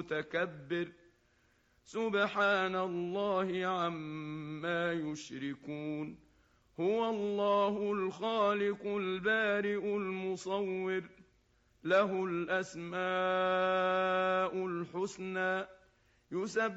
متكبر سبحان الله عما يشركون هو الله الخالق البارئ المصور له الأسماء الحسنى يسبح